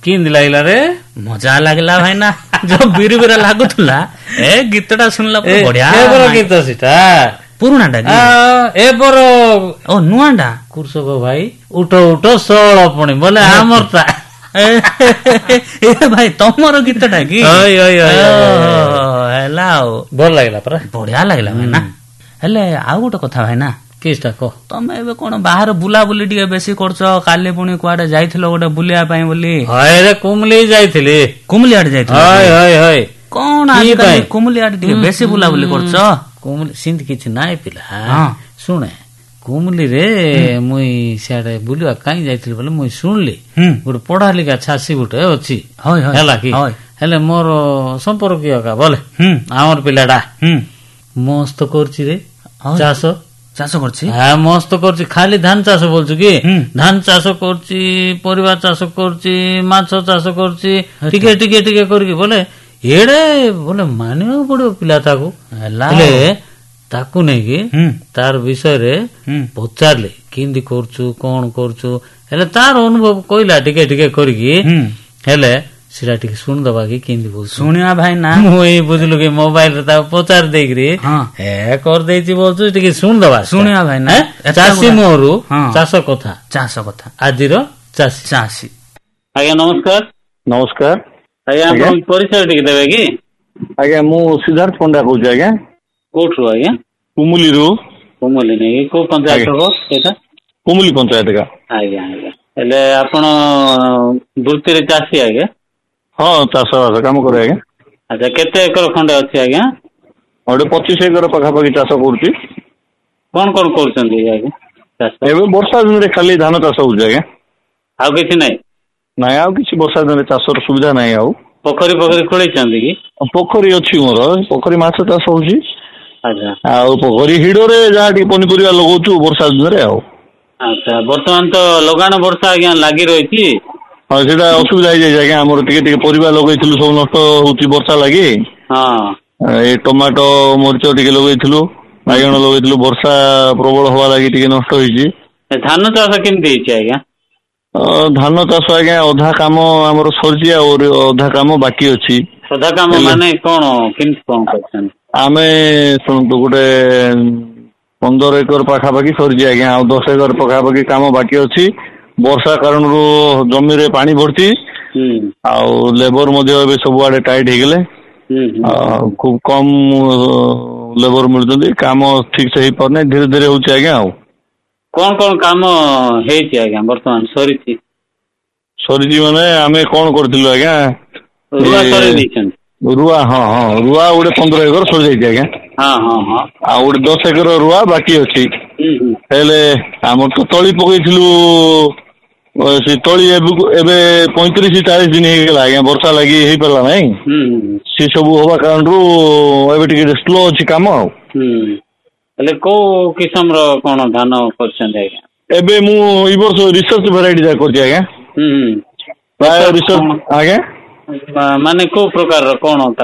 କେମିତି ଲାଗିଲା ରେ? ମଜା ଲାଗିଲା ଭାଇନା ଯୋଉ ବିରି ବିରା ଲାଗୁଥିଲା ଏ ଗୀତଟା ଶୁଣିଲା ପରେ ବଢିଆ ଗୀତ ସେଟା ପୁରୁଣାଟା ଏପର ଓ ନୂଆଟା କୃଷକ ଭାଇ ଉଠ ଉଠ ସଳ ପୁଣି ବୋଲେ ଆମରଟା ଏ ଭାଇ ତମର ଗୀତଟା କି ହେଲା ଆଉ ଭଲ ଲାଗିଲା ପରା ବଢିଆ ଲାଗିଲା ଭାଇନା। ହେଲେ ଆଉ ଗୋଟେ କଥା ଭାଇନା କିସଟା କହ ତମେ ଏବେ କଣ ବାହାରେ ବୁଲାବୁଲି ଟିକେ ବେଶୀ କରୁଛ କାଲି ପୁଣି କୁଆଡେ ଯାଇଥିଲ ଗୋଟେ ବୁଲିବା ପାଇଁ ବୋଲି କୁମଲି ଯାଇଥିଲି କୁମଲି ଆଡେ ଯାଇଥିଲ କଣ କୁମଲି ଆଡେ ଟିକେ ବେଶୀ ବୁଲାବୁଲି କରୁଛ କୁମଲି ସେମିତି କିଛି ନାଇଁ ପିଲା ଶୁଣେ କୁମଲିରେ ମୁଇଁ ସିଆଡେ ବୁଲିବା କାଇଁ ଯାଇଥିଲି ବୋଲେ ମୁଇଁ ଶୁଣିଲି ଗୋଟେ ପଢାଲିକା ଛାସି ଗୋଟେ ଅଛି ହେଲା କି ହେଲେ ମୋର ସମ୍ପର୍କୀୟ ବୋଲେ ଆମର ପିଲାଟା ମସ୍ତ କରୁଛି ରେ ଚାଷ ଚାଷ କରୁଛି ମସ୍ତ କରୁଛି ଖାଲି ଧାନ ଚାଷ ବୋଲଛୁ କି ଧାନ ଚାଷ କରୁଛି ପରିବା ଚାଷ କରୁଛି ମାଛ ଚାଷ କରୁଛି ଟିକେ ଟିକେ ଟିକେ କରିକି ବୋଲେ ଏଡେ ବୋଲେ ମାନିବାକୁ ପଡିବ ପିଲା ତାକୁ ହେଲେ ତାକୁ ନେଇକି ତାର ବିଷୟରେ ପଚାରିଲେ କେମିତି କରୁଛୁ କଣ କରୁଛୁ ହେଲେ ତାର ଅନୁଭବ କହିଲା ଟିକେ ଟିକେ କରିକି ହେଲେ ସେଟା ଟିକେ ଶୁଣିଦବା କି କେମିତି ବୋଲୁ ଶୁଣିବା ଭାଇ ନା ମୁଁ ଏଇ ବୁଝିଲୁ କି ମୋବାଇଲରେ ତାକୁ ପଚାରି ଦେଇକିରି କରିଦେଇଛି ବୋଲଛୁ ଟିକେ ଶୁଣିଦବା ଶୁଣିବା ଭାଇ ନା ଚାଷୀ ମୋରୁ ଚାଷ କଥା ଆଜିର ଚାଷୀ ଚାଷୀ ଆଜ୍ଞା ନମସ୍କାର ନମସ୍କାର ଆଜ୍ଞା ଆପଣ ପରିଚୟ ଟିକେ ଦେବେ କି? ଆଜ୍ଞା ମୁଁ ସିଦ୍ଧାର୍ଥ ପଣ୍ଡା କହୁଛି ଆଜ୍ଞା କୋଉଠୁ ଆଜ୍ଞା କୁମୁଲିରୁ କୁମୁଲି ନାଇଁ କୋଉ ପଞ୍ଚାୟତ ସେଇଟା କୁମୁଲି ପଞ୍ଚାୟତ ଆଜ୍ଞା ଆଜ୍ଞା ହେଲେ ଆପଣ ବୃତ୍ତିରେ ଚାଷୀ ଆଜ୍ଞା ହଁ ଚାଷ ବାସ କାମ କରେ ଆଜ୍ଞା ଆଚ୍ଛା କେତେ ଏକର ଖଣ୍ଡେ ଅଛି ଆଜ୍ଞା ଗୋଟେ 25 ଏକର ପାଖାପାଖି ଚାଷ କରୁଛି କଣ କଣ କରୁଛନ୍ତି ଆଜ୍ଞା ଚାଷ ଏବେ ବର୍ଷା ଦିନରେ ଖାଲି ଧାନ ଚାଷ ହଉଛି ଆଜ୍ଞା ଆଉ କିଛି ନାହିଁ ନାଇଁ ଆଉ କିଛି ବର୍ଷା ଦିନରେ ଚାଷର ସୁବିଧା ନାହିଁ ଆଉ ପୋଖରୀ ଖୋଳିଛନ୍ତି କି ପୋଖରୀ ଅଛି ମୋର ପୋଖରୀ ମାଛ ଚାଷ ହଉଛି ଆଚ୍ଛା ଆଉ ପୋଖରୀ ହିଡରେ ଯାହା ଟିକେ ପନିପରିବା ଲଗାଉଛୁ ବର୍ଷା ଦିନରେ ଆଉ ଆଚ୍ଛା ବର୍ତ୍ତମାନ ତ ଲଗାଣ ବର୍ଷା ଆଜ୍ଞା ଲାଗି ରହିଛି ହଁ ସେଇଟା ଅସୁବିଧା ହେଇଯାଇଛି ଆଜ୍ଞା ଆମର ଟିକେ ଟିକେ ପରିବା ଲଗେଇଥିଲୁ ସବୁ ନଷ୍ଟ ହଉଛି ବର୍ଷା ଲାଗି ଏଇ ଟମାଟୋ ମରିଚ ଟିକେ ଲଗେଇଥିଲୁ ବାଇଗଣ ଲଗେଇଥିଲୁ ବର୍ଷା ପ୍ରବଳ ହବା ଲାଗି ଟିକେ ନଷ୍ଟ ହେଇଛି ଧାନ ଚାଷ କେମିତି ହେଇଛି ଆଜ୍ଞା ଧାନ ଚାଷ ଆଜ୍ଞା ଅଧା କାମ ଆମର ସରିଛି ଆଉ ଅଧା କାମ ବାକି ଅଛି ଅଧା କାମ ମାନେ କଣ କେମିତି କଣ କରୁଛନ୍ତି ଆମେ ଶୁଣନ୍ତୁ ଗୋଟେ 15 ଏକର ପାଖାପାଖି ସରିଛି ଆଜ୍ଞା ଆଉ 10 ଏକର ପାଖାପାଖି କାମ ବାକି ଅଛି ବର୍ଷା କାରଣରୁ ଜମିରେ ପାଣି ଭର୍ତ୍ତି ଆଉ ଲେବର ମଧ୍ୟ ଏବେ ସବୁଆଡେ ଟାଇଟ୍ ହେଇଗଲେ ଖୁବ କମ ଲେବର ମିଳୁଛନ୍ତି କାମ ଠିକ ସେ ହେଇପାରୁନାହିଁ ଧୀରେ ଧୀରେ ହଉଛି ଆଜ୍ଞା ଆଉ କଣ କାମ ହେଇଛି ଆଜ୍ଞା ବର୍ତ୍ତମାନ ସରିଛି ମାନେ ଆମେ କଣ କରିଥିଲୁ ଆଜ୍ଞା ରୁଆ ସରେଇ ଦେଇଛନ୍ତି ରୁଆ ରୁଆ ଗୋଟେ 15 ଏକର ସରିଯାଇଛି ଆଜ୍ଞା ଆଉ ଗୋଟେ 10 ଏକର ରୁଆ ବାକି ଅଛି ହେଲେ ଆମର ତ ତଳି ପକେଇଥିଲୁ ସେ ତଳି ଏବେ 35-40 ଦିନ ହେଇଗଲା ଆଜ୍ଞା ବର୍ଷା ଲାଗି ହେଇପାରିଲା ନାଇଁ ସେ ସବୁ ହବା କାରଣରୁ ଏବେ ଟିକେ ସ୍ଲୋ ଅଛି କାମ ଆଉ ହେଲେ କୋଉ କିସମର କଣ ଧାନ କରିଛନ୍ତି ଆଜ୍ଞା ଏବେ ମୁଁ ଏଇ ବର୍ଷ ରିସର୍ଚ୍ଚ ଭେରାଇଟି ଯାକ କରିଛି ଆଜ୍ଞା ପ୍ରାୟ ରିସର୍ଚ୍ଚ ଆଜ୍ଞା ମାନେ କୋଉ ପ୍ରକାରର କଣ